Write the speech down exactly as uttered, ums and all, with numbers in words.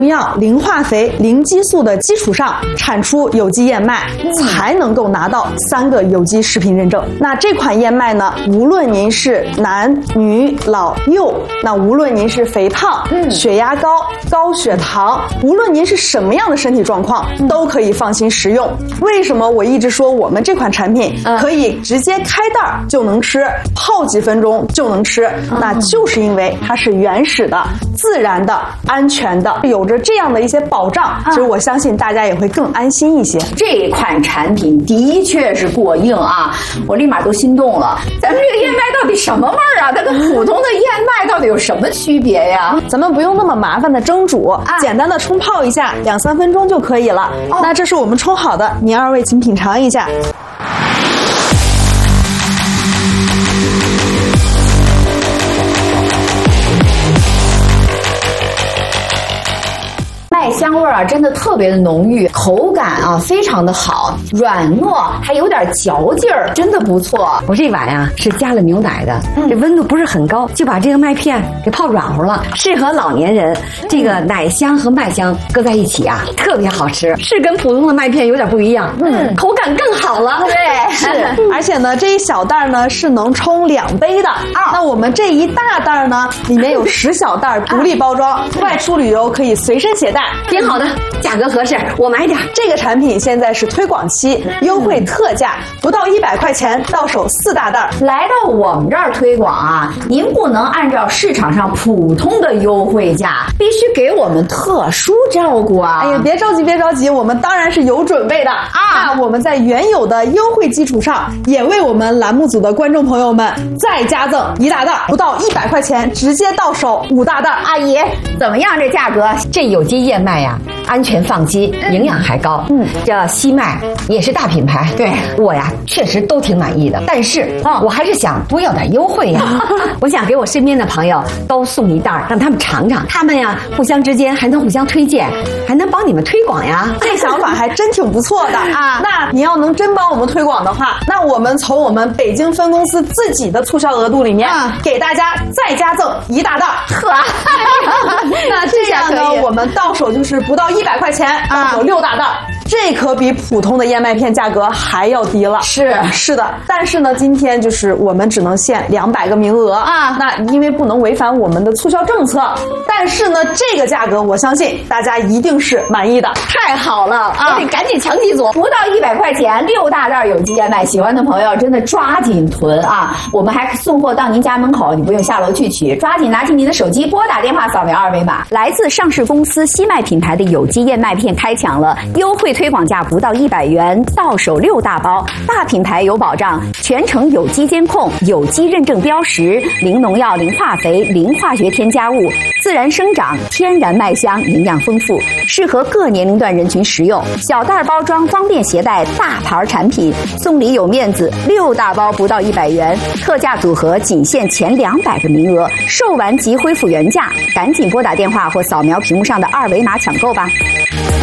药、零化肥、零激素的基础上产出有机燕麦，才能够拿到三个有机食品认证。那这款燕麦呢，无论您是男女老幼，那无论您是肥胖、嗯、血压高、高血糖，无论您是什么样的身体状况，嗯、都可以放心食用。为什么我一直说我们这款产品可以直接开袋就能吃，泡几分钟就能吃？嗯、那就是因为它是原始的、自然的、安全的，有着这样的一些保障，所以我相信大家也会更安心一些。 这款产品的确是过硬啊，我立马都心动了。咱们这个燕麦到底什么味儿啊？它跟普通的燕麦到底有什么区别呀？ 咱们不用那么麻烦的蒸煮，啊、简单的冲泡一下，两三分钟就可以了。哦、那这是我们冲好的，您二位请品尝一下。 麦香味啊，真的特别的浓郁，口感啊非常的好，软糯，还有点嚼劲儿，真的不错。 我这碗呀、啊、是加了牛奶的，嗯、这温度不是很高，就把这个麦片给泡软和了，适合老年人。这个奶香和麦香搁在一起啊，特别好吃，是跟普通的麦片有点不一样，嗯，口感更好了。 对， 是，而且呢，这一小袋呢是能冲两杯的啊。那我们这一大袋呢，里面有十小袋独立包装，外出旅游可以随身携带。 挺好的，价格合适，我买点。 这个产品现在是推广期，优惠特价，不到一百块钱到手四大袋。 来到我们这儿推广啊，您不能按照市场上普通的优惠价，必须给我们特殊照顾啊！ 哎呀，别着急，别着急，我们当然是有准备的啊！那我们在原有的优惠基础上，也为我们栏目组的观众朋友们再加赠一大袋，不到一百块钱，直接到手五大袋。 阿姨，怎么样？这价格？ 这有机燕麦呀，安全放心，营养还高。嗯，这西麦也是大品牌，对我呀确实都挺满意的。但是啊、哦，我还是想多要点优惠呀。我想给我身边的朋友都送一袋，让他们尝尝，他们呀互相之间还能互相推荐，还能帮你们推广呀。 这想法还真挺不错的啊！那你要能真帮我们推广的话，那我们从我们北京分公司自己的促销额度里面，啊、给大家再加赠一大袋。 呵， 那这样呢，我们到手就是不到一百块钱，到手六大袋。这可比普通的燕麦片价格还要低了。 是是的，但是呢，今天就是我们只能限两百个名额啊。那因为不能违反我们的促销政策，但是呢，这个价格我相信大家一定是满意的。 太好了啊！得赶紧抢几组，不到一百块钱六大袋有机燕麦，喜欢的朋友真的抓紧囤啊！我们还送货到您家门口，你不用下楼去取，抓紧拿起您的手机，拨打电话，扫描二维码。来自上市公司西麦品牌的有机燕麦片开抢了，优惠推广价不到一百元，到手六大包，大品牌有保障，全程有机监控，有机认证标识，零农药、零化肥、零化学添加物，自然生长，天然麦香，营养丰富，适合各年龄段人群食用。小袋包装方便携带，大牌产品，送礼有面子，六大包不到一百元，特价组合仅限前两百个名额，售完即恢复原价，赶紧拨打电话或扫描屏幕上的二维码抢购吧。